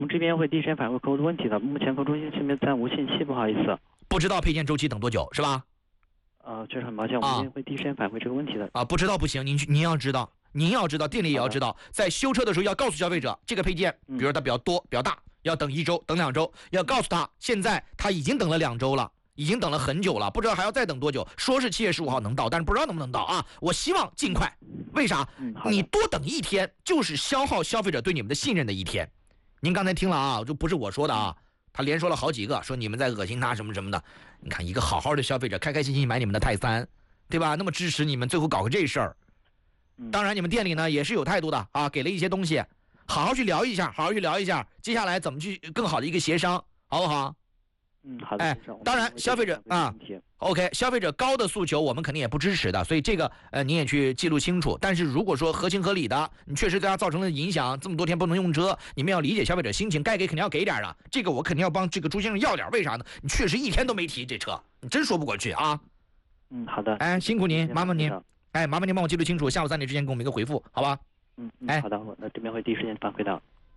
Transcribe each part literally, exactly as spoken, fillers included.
我们这边会第一时间反馈客户的问题的。目前客户中心这边暂无信息，不好意思。 不知道配件周期等多久是吧？ 呃，确实很抱歉，我们这边会第一时间反馈这个问题的。 啊，不知道不行，您您要知道，您要知道，店里也要知道，在修车的时候要告诉消费者，这个配件，比如说它比较多、比较大，要等一周、等两周，要告诉他，现在他已经等了两周了。已经等了很久了，不知道还要再等多久。说是七月十五号能到，但是不知道能不能到啊！我希望尽快。为啥？ 嗯、 你多等一天，就是消耗消费者对你们的信任的一天。您刚才听了啊，这不是我说的啊，他连说了好几个，说你们在恶心他什么什么的。你看，一个好好的消费者，开开心心买你们的泰三，对吧？那么支持你们，最后搞个这事儿。当然，你们店里呢也是有态度的啊，给了一些东西，好好去聊一下，好好去聊一下，接下来怎么去更好的一个协商，好不好？ 嗯，好的。 哎，当然，消费者啊 ，OK， 消费者高的诉求我们肯定也不支持的，所以这个呃你也去记录清楚。但是如果说合情合理的，你确实对他造成了影响，这么多天不能用车，你们要理解消费者心情，该给肯定要给点的。这个我肯定要帮这个朱先生要点，为啥呢？你确实一天都没提这车，你真说不过去啊。 嗯，好的。 哎，辛苦您，麻烦您，哎，麻烦您帮我记录清楚，下午三点之前给我们一个回复，好吧？ 嗯，哎，好的，我那这边会第一时间反馈到。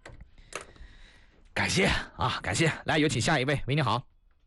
感谢啊，感谢。来，有请下一位，喂，你好。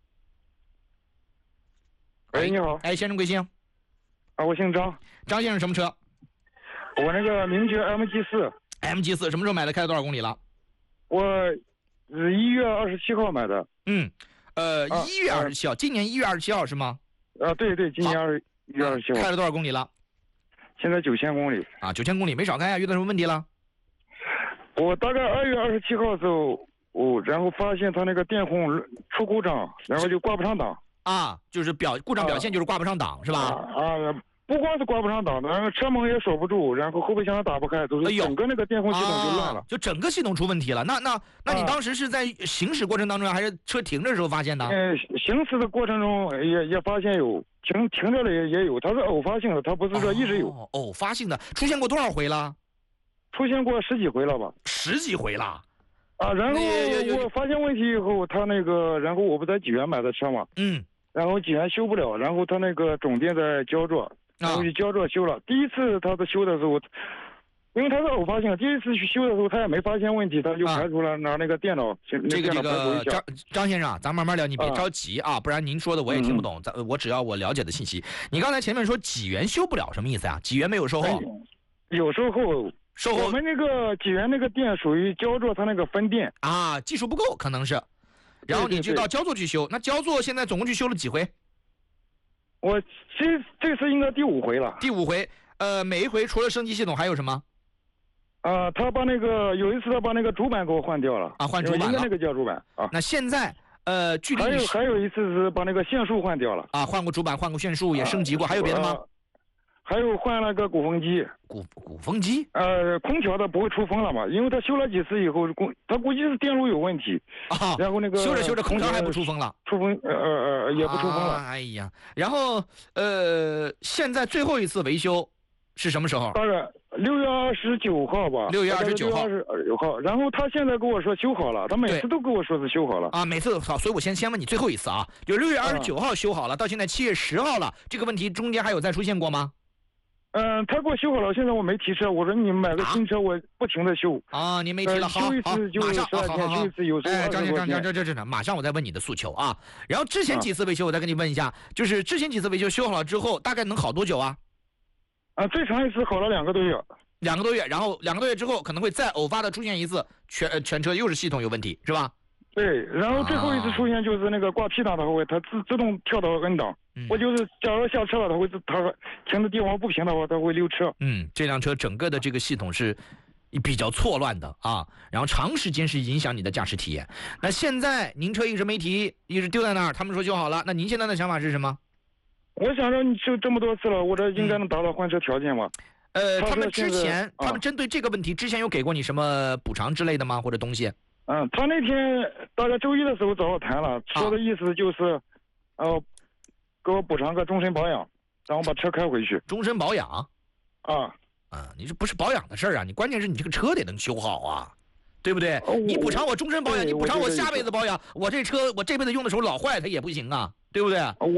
喂，你好。 哎，先生贵姓？ 啊，我姓张。 张先生什么车？ 我那个名爵 M G 四。 M G 四什么时候买的？开了多少公里了？ 我一月二十七号买的。 嗯，呃，一月二十七号，今年一月二十七号是吗？ 啊，对对，今年二一月二十七号。 开了多少公里了？ 现在九千公里。 啊，九千公里没少开啊！遇到什么问题了？ 我大概二月二十七号的时候，我然后发现它那个电控出故障，然后就挂不上档。 啊，就是表故障表现就是挂不上档、啊、是吧？ 啊，不光是挂不上档的，然后车门也锁不住，然后后备箱打不开，都是整个那个电控系统就乱了、 啊，就整个系统出问题了。那那那你当时是在行驶过程当中，还是车停着的时候发现的？ 呃，行驶的过程中也也发现有，停停着了也也有，它是偶发性的，它不是说一直有。 哦，偶发性的，出现过多少回了？ 出现过十几回了吧？ 十几回了。 啊，然后我发现问题以后，他那个，然后我不在济源买的车嘛， 嗯， 然后济源修不了，然后他那个总店在焦作，然后去焦作修了。啊、第一次他在修的时候，因为他是偶发性的，第一次去修的时候他也没发现问题，他就排除了拿那个电脑，啊、 这个这个张张先生，咱慢慢聊，你别着急啊， 啊不然您说的我也听不懂，咱、嗯、我只要我了解的信息。你刚才前面说济源修不了，什么意思啊？济源没有售后？ 哎、有售后。 售后， 我们那个济源那个店属于焦作，它那个分店啊，技术不够可能是，然后你就到焦作去修。那焦作现在总共去修了几回？ 我这这次应该第五回了。 第五回，呃，每一回除了升级系统还有什么？ 啊、呃，他把那个有一次他把那个主板给我换掉了啊，换主板了， 应该那个叫主板啊。 那现在呃，距离还有还有一次是把那个线束换掉了啊，换过主板，换过线束，也升级过，啊、还有别的吗？ 呃还有换了个鼓风机， 鼓鼓风机， 呃，空调的不会出风了嘛？因为他修了几次以后，工他估计是电路有问题啊。 然后那个修着修着空调还不出风了， 出风呃呃呃也不出风了。 啊、哎呀，然后呃，现在最后一次维修是什么时候？ 大概六月二十九号吧。 六月二十九号。 二十九号。然后他现在跟我说修好了，他每次都跟我说是修好了啊，每次好，所以我先先问你最后一次啊，就六月二十九号修好了，啊、到现在七月十号了，这个问题中间还有再出现过吗？ 嗯，他给我修好了，现在我没提车。我说你买个新车，我不停的修。 啊，你没提了，好，好，马上，好好好， 修一次有时候哎，张先生，张这这这马上我再问你的诉求啊。然后之前几次维修，我再跟你问一下，就是之前几次维修修好了之后，大概能好多久啊？ 啊，最长一次好了两个多月。 两个多月，然后两个多月之后可能会再偶发的出现一次，全全车又是系统有问题，是吧？ 对，然后最后一次出现就是那个挂 P 档的会，它自自动跳到 N 档。嗯、我就是假如下车了，它会它停的地方不平的话，它会溜车。 嗯，这辆车整个的这个系统是比较错乱的啊，然后长时间是影响你的驾驶体验。那现在您车一直没提，一直丢在那儿，他们说修好了，那您现在的想法是什么？ 我想着你修这么多次了，我这应该能达到换车条件吧？ 嗯、呃，他们之前、啊、他们针对这个问题之前有给过你什么补偿之类的吗？或者东西？ 嗯，他那天大概周一的时候找我谈了，说的意思就是，啊、呃，给我补偿个终身保养，让我把车开回去。 终身保养？ 啊啊，你这不是保养的事儿啊，你关键是你这个车得能修好啊，对不对？ 哦、 你补偿我终身保养，你补偿我下辈子保养，我这车我这辈子用的时候老坏它也不行啊，对不对？ 我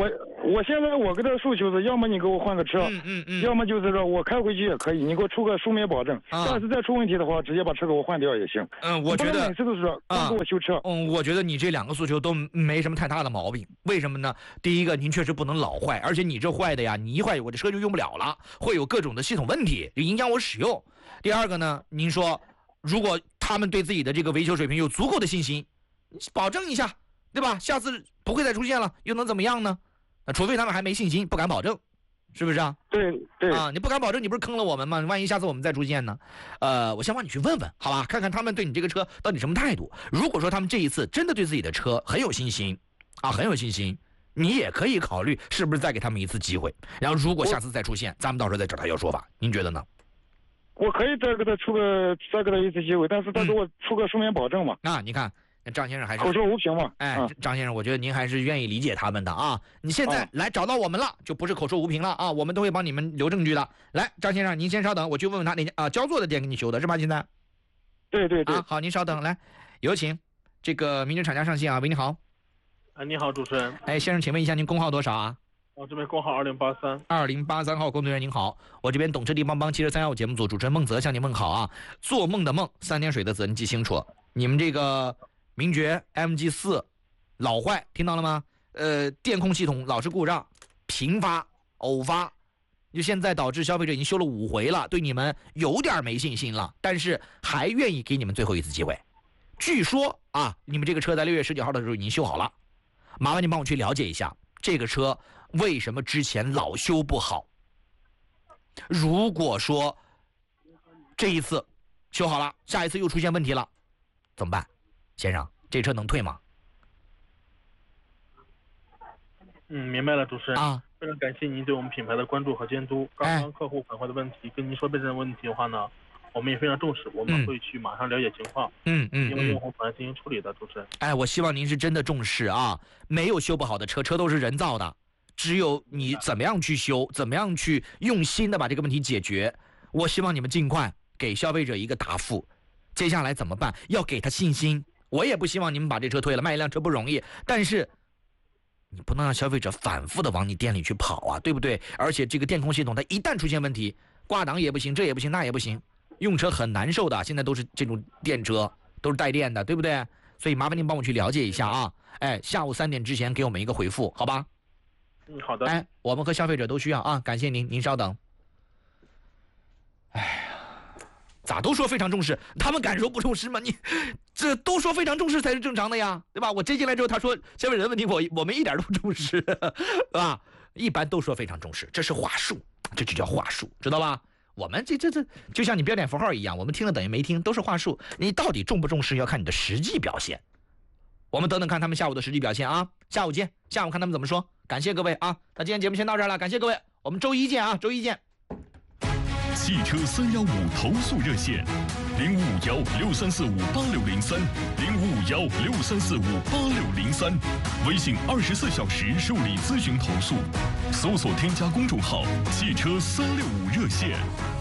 我现在我跟他诉求是，要么你给我换个车， 嗯嗯嗯， 要么就是说我开回去也可以，你给我出个书面保证。 啊、 但是再出问题的话，直接把车给我换掉也行。 嗯，我觉得每次都是光给我修车。 嗯，我觉得你这两个诉求都没什么太大的毛病。为什么呢？第一个，您确实不能老坏，而且你这坏的呀，你一坏我这车就用不了了，会有各种的系统问题，就影响我使用。第二个呢，您说如果他们对自己的这个维修水平有足够的信心，保证一下，对吧？下次不会再出现了，又能怎么样呢？除非他们还没信心，不敢保证，是不是啊？ 对对啊，你不敢保证，你不是坑了我们吗？万一下次我们再出现呢？呃，我先帮你去问问，好吧？看看他们对你这个车到底什么态度。如果说他们这一次真的对自己的车很有信心，啊，很有信心，你也可以考虑是不是再给他们一次机会。然后如果下次再出现，咱们到时候再找他要说法。您觉得呢？ 我可以再给他出个再给他一次机会，但是他给我出个书面保证嘛。 嗯、啊，你看。张先生还是口说无凭嘛？ 哎，张先生，我觉得您还是愿意理解他们的啊。你现在来找到我们了，就不是口说无凭了啊，我们都会帮你们留证据的。来，张先生，您先稍等，我去问问他哪家啊焦作的店给你修的是吧？现在？ 对对对。 啊，好，您稍等，来，有请这个民政厂家上线啊。喂，你好。 哎，你好，主持人。 哎，先生，请问一下您工号多少啊？ 我这边工号二零八三。 二零八三号工作人员您好，我这边懂车帝帮帮汽车三幺五节目组主持人孟泽向您问好啊。做梦的梦，三点水的泽，您记清楚，你们这个。名爵 M G 四老坏，听到了吗？呃，电控系统老是故障，频发、偶发，就现在导致消费者已经修了五回了，对你们有点没信心了，但是还愿意给你们最后一次机会。据说啊，你们这个车在六月十九号的时候已经修好了，麻烦你帮我去了解一下这个车为什么之前老修不好。如果说这一次修好了，下一次又出现问题了，怎么办？先生，这车能退吗？ 嗯，明白了，主持人。 啊， 非常感谢您对我们品牌的关注和监督。刚刚客户反馈的问题，哎、跟您说备证的问题的话呢，我们也非常重视，我们会去马上了解情况。 嗯嗯， 因为用户反映进行处理的，主持人。 哎，我希望您是真的重视啊！没有修不好的车，车都是人造的，只有你怎么样去修，怎么样去用心的把这个问题解决。我希望你们尽快给消费者一个答复。接下来怎么办？要给他信心。我也不希望你们把这车退了，卖一辆车不容易，但是你不能让消费者反复的往你店里去跑啊，对不对？而且这个电控系统它一旦出现问题，挂档也不行，这也不行，那也不行，用车很难受的。现在都是这种电车，都是带电的，对不对？所以麻烦您帮我去了解一下啊。哎，下午三点之前给我们一个回复，好吧？ 嗯，好的。 哎，我们和消费者都需要啊，感谢您，您稍等。哎呀。咋都说非常重视，他们敢说不重视吗？你这都说非常重视才是正常的呀，对吧？我接进来之后，他说消费者的问题，我我们一点都不重视，是吧？一般都说非常重视，这是话术，这就叫话术，知道吧？我们这这这就像你标点符号一样，我们听了等于没听，都是话术。你到底重不重视，要看你的实际表现。我们等等看他们下午的实际表现啊，下午见，下午看他们怎么说。感谢各位啊，那今天节目先到这儿了，感谢各位，我们周一见啊，周一见。 汽车三幺五投诉热线：零五五幺六三四五八六零三，零五五幺六三四五八六零三。微信二十四小时受理咨询投诉，搜索添加公众号“汽车三六五热线”。